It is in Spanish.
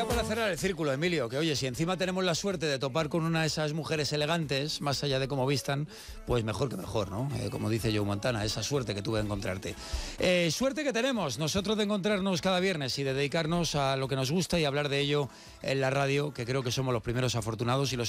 para cerrar el círculo, Emilio, que oye, si encima tenemos la suerte de topar con una de esas mujeres elegantes, más allá de cómo vistan, pues mejor que mejor, ¿no? Como dice Joe Montana, esa suerte que tuve de encontrarte. Suerte que tenemos nosotros de encontrarnos cada viernes y de dedicarnos a lo que nos gusta y hablar de ello en la radio, que creo que somos los primeros afortunados y los